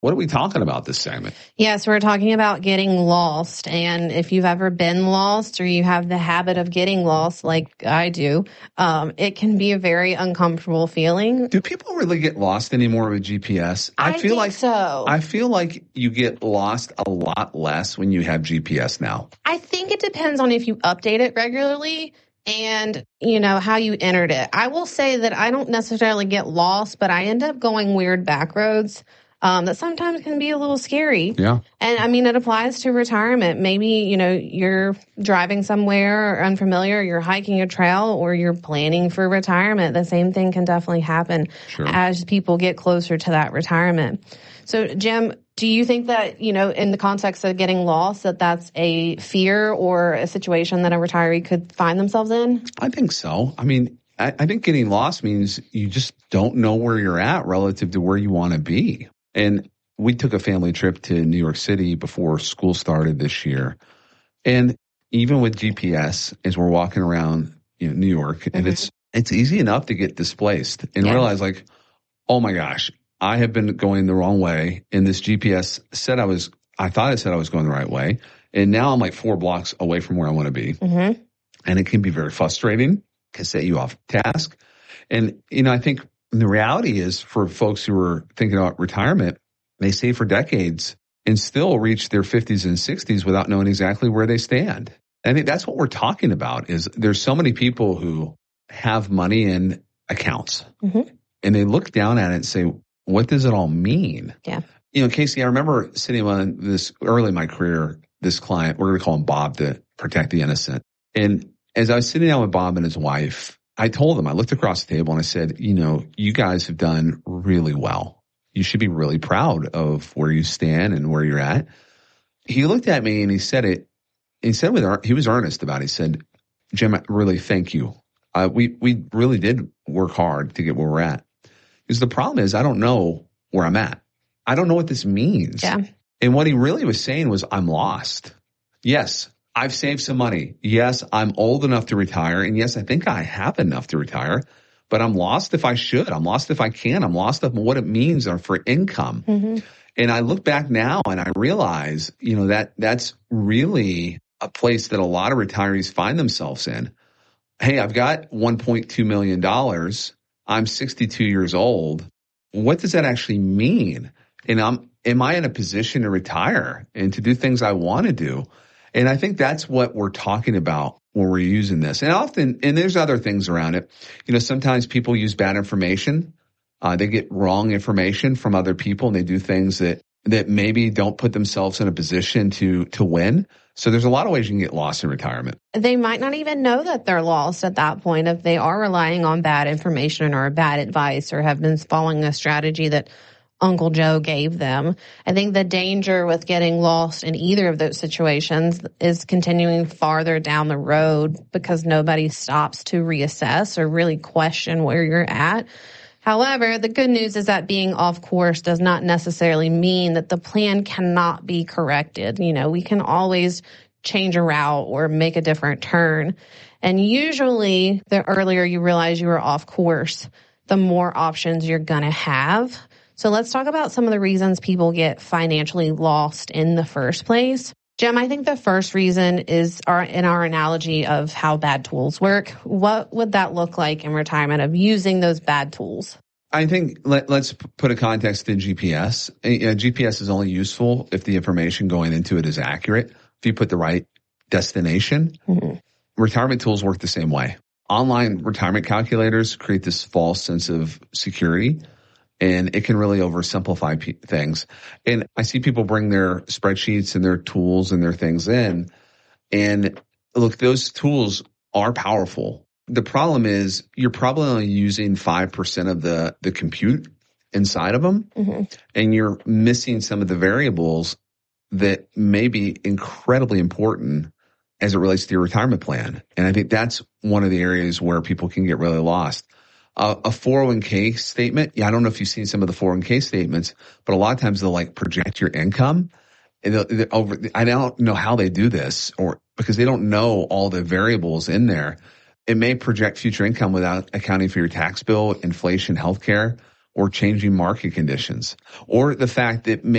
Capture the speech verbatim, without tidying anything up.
What are we talking about this segment? Yes, we're talking about getting lost. And if you've ever been lost or you have the habit of getting lost like I do, um, it can be a very uncomfortable feeling. Do people really get lost anymore with G P S? I, I feel think like so. I feel like you get lost a lot less when you have G P S now. I think it depends on if you update it regularly and, you know, how you entered it. I will say that I don't necessarily get lost, but I end up going weird back roads. Um, that sometimes can be a little scary. Yeah. And I mean, it applies to retirement. Maybe, you know, you're driving somewhere or unfamiliar, you're hiking a trail, or you're planning for retirement. The same thing can definitely happen Sure. as people get closer to that retirement. So, Jim, do you think that, you know, in the context of getting lost, that that's a fear or a situation that a retiree could find themselves in? I think so. I mean, I, I think getting lost means you just don't know where you're at relative to where you want to be. And we took a family trip to New York City before school started this year. And even with G P S, as we're walking around, you know, New York, mm-hmm. and it's it's easy enough to get displaced and yeah. realize like, oh my gosh, I have been going the wrong way. And this G P S said I was, I thought it said I was going the right way. And now I'm like four blocks away from where I want to be. Mm-hmm. And it can be very frustrating, can set you off task. And, you know, I think the reality is for folks who are thinking about retirement, they save for decades and still reach their fifties and sixties without knowing exactly where they stand. And I think that's what we're talking about is there's so many people who have money in accounts mm-hmm. and they look down at it and say, what does it all mean? Yeah. You know, Casey, I remember sitting on this early in my career, this client, we're going to call him Bob to protect the innocent. And as I was sitting down with Bob and his wife, I told them, I looked across the table and I said, you know, you guys have done really well. You should be really proud of where you stand and where you're at. He looked at me and he said it, he said with, he was earnest about it. He said, Jim, I really thank you. Uh, we, we really did work hard to get where we're at. Because the problem is I don't know where I'm at. I don't know what this means. Yeah. And what he really was saying was I'm lost. Yes, I've saved some money. Yes, I'm old enough to retire. And yes, I think I have enough to retire, but I'm lost if I should. I'm lost if I can. I'm lost of what it means for income. Mm-hmm. And I look back now and I realize, you know, that that's really a place that a lot of retirees find themselves in. Hey, I've got one point two million dollars. I'm sixty-two years old. What does that actually mean? And I'm, am I in a position to retire and to do things I want to do? And I think that's what we're talking about when we're using this. And often, and there's other things around it. You know, sometimes people use bad information. Uh, they get wrong information from other people and they do things that, that maybe don't put themselves in a position to, to win. So there's a lot of ways you can get lost in retirement. They might not even know that they're lost at that point if they are relying on bad information or bad advice or have been following a strategy that Uncle Joe gave them. I think the danger with getting lost in either of those situations is continuing farther down the road because nobody stops to reassess or really question where you're at. However, the good news is that being off course does not necessarily mean that the plan cannot be corrected. You know, we can always change a route or make a different turn. And usually, the earlier you realize you are off course, the more options you're going to have. So let's talk about some of the reasons people get financially lost in the first place. Jim, I think the first reason is our, in our analogy of how bad tools work. What would that look like in retirement of using those bad tools? I think let, let's put a context in G P S. Uh, G P S is only useful if the information going into it is accurate. If you put the right destination, mm-hmm. Retirement tools work the same way. Online retirement calculators create this false sense of security. And it can really oversimplify p- things. And I see people bring their spreadsheets and their tools and their things in. And look, those tools are powerful. The problem is you're probably only using five percent of the, the compute inside of them. Mm-hmm. And you're missing some of the variables that may be incredibly important as it relates to your retirement plan. And I think that's one of the areas where people can get really lost. Uh, a four oh one k statement. Yeah, I don't know if you've seen some of the four oh one k statements, but a lot of times they'll like project your income. And they'll, they're over, I don't know how they do this or because they don't know all the variables in there. It may project future income without accounting for your tax bill, inflation, healthcare, or changing market conditions, or the fact that